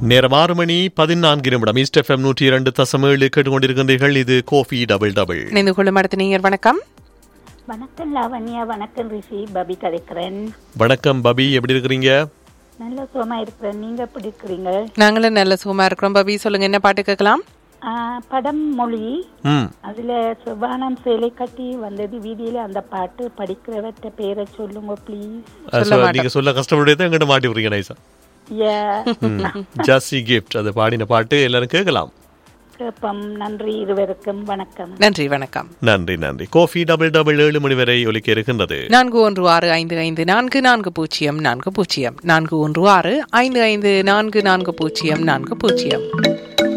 நேரம் 6:14 east FM 102.7 கேட்டுக்கொண்டிருக்கின்றீர்கள். இது கோஃபி டபுள் டபுள். இணைந்து கொள்ளும் அடுத்த நேயர் வணக்கம். வணக்கம் லாவண்யா. வணக்கம் ரிஷி. பபி கதைக்கிறேன். வணக்கம் பபி, எப்படி இருக்கிறீங்க? நல்ல சுகமா இருக்கிறேன். நீங்க எப்படி இருக்கிறீங்க? நாங்களும் நல்ல சுகமா இருக்கிறோம். பபி சொல்லுங்க, என்ன பாட்டு கேட்கலாம்? படம் மொழி. அதுல சுபானம் சேலை கட்டி வந்தது வீதியில அந்த பாட்டு. படிக்கிறவற்ற பேரை சொல்லுங்க ப்ளீஸ். நீங்க சொல்ல கஷ்டப்பட்டு எங்கிட்ட மாட்டி விடுறீங்க நைசா. ஜாஸ்தி கிஃப்ட் அது பாடின பாட்டு எல்லாரும் கேட்கலாம். கேட்போம். நன்றி இருவருக்கும். வணக்கம். நன்றி வணக்கம். நன்றி நன்றி. கோஃபி டபுள் டபுள் 7 மணி வரை ஒலிக்க இருக்கின்றது. 4165544040 4165544040.